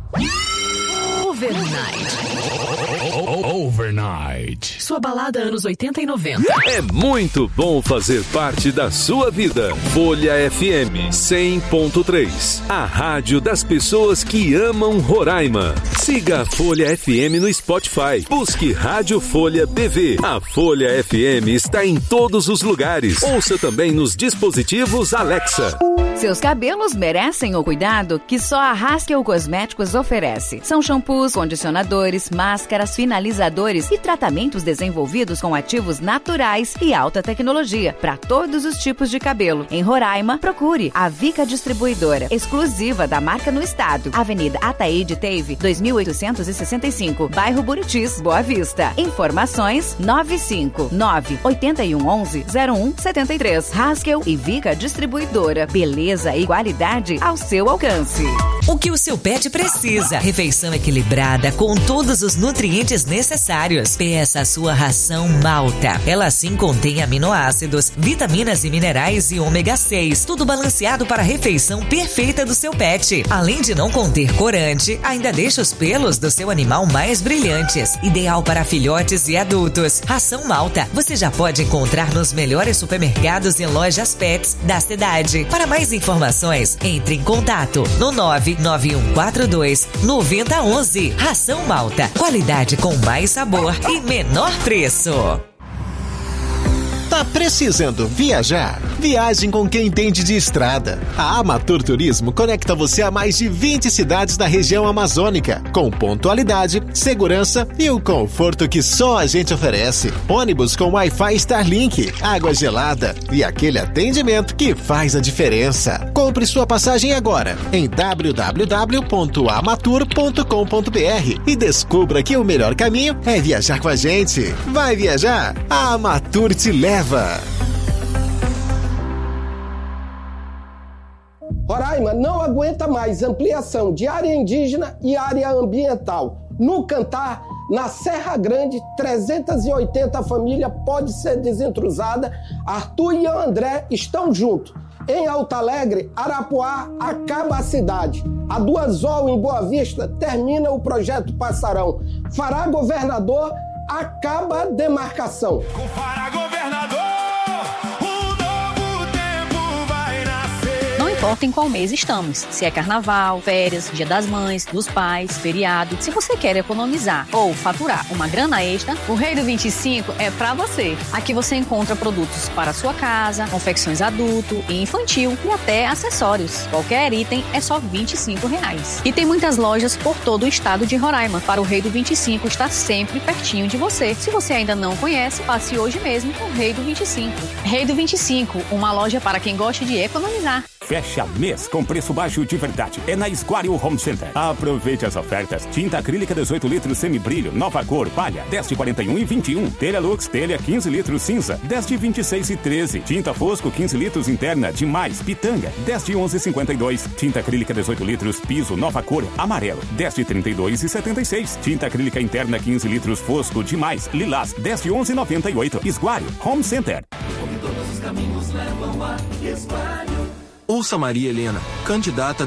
Overnight. Sua balada anos 80 e 90. É muito bom fazer parte da sua vida. Folha FM 100.3. A rádio das pessoas que amam Roraima. Siga a Folha FM no Spotify. Busque Rádio Folha BV. A Folha FM está em todos os lugares. Ouça também nos dispositivos Alexa. Seus cabelos merecem o cuidado que só a Haskell Cosméticos oferece. São shampoos, condicionadores, máscaras, finalizadores e tratamentos desenvolvidos com ativos naturais e alta tecnologia para todos os tipos de cabelo. Em Roraima, procure a Vica Distribuidora, exclusiva da marca no estado. Avenida Ataíde Teve, 2865, bairro Buritis, Boa Vista. Informações 959-8111-0173. Haskell e Vica Distribuidora. Beleza e qualidade ao seu alcance. O que o seu pet precisa? Refeição equilibrada com todos os nutrientes necessários. Peça a sua ração Malta. Ela sim contém aminoácidos, vitaminas e minerais e ômega 6. Tudo balanceado para a refeição perfeita do seu pet. Além de não conter corante, ainda deixa os pelos do seu animal mais brilhantes. Ideal para filhotes e adultos. Ração Malta você já pode encontrar nos melhores supermercados e lojas pets da cidade. Para mais informações, entre em contato no 99142-9011. Ração Malta. Qualidade com mais sabor e menor preço. Tá precisando viajar? Viagem com quem entende de estrada. A Amatur Turismo conecta você a mais de 20 cidades da região amazônica, com pontualidade, segurança e o conforto que só a gente oferece. Ônibus com Wi-Fi Starlink, água gelada e aquele atendimento que faz a diferença. Compre sua passagem agora em www.amatur.com.br e descubra que o melhor caminho é viajar com a gente. Vai viajar? A Amatur te leva. Roraima não aguenta mais ampliação de área indígena e área ambiental. No Cantar, na Serra Grande, 380 famílias pode ser desentrusada. Arthur e André estão juntos. Em Alto Alegre, Arapuá acaba a cidade. A Duazol, em Boa Vista, termina o projeto Passarão. Fará Governador, acaba a demarcação. Com Fará Governador, um novo tempo vai nascer. Não importa em qual mês estamos, se é carnaval, férias, dia das mães, dos pais, feriado. Se você quer economizar ou faturar uma grana extra, o Rei do 25 é pra você. Aqui você encontra produtos para sua casa, confecções adulto e infantil e até acessórios. Qualquer item é só R$25. E tem muitas lojas por todo o estado de Roraima. Para o Rei do 25 estar sempre pertinho de você. Se você ainda não conhece, passe hoje mesmo no Rei do 25. Rei do 25, uma loja para quem gosta de economizar. Fecha mês com preço baixo de verdade. É na Esguário Home Center. Aproveite as ofertas. Tinta acrílica 18 litros semibrilho, nova cor, palha, 10 de 41 e 21. Telha Lux, telha 15 litros cinza, 10 de 26 e 13. Tinta fosco 15 litros interna, demais, pitanga, 10 de 11 e 52. Tinta acrílica 18 litros, piso, nova cor, amarelo, 10 de 32 e 76. Tinta acrílica interna 15 litros, fosco, demais, lilás, 10 de 11 e 98. Esguário Home Center. Todos os caminhos levam a Esguário. Ouça Maria Helena, candidata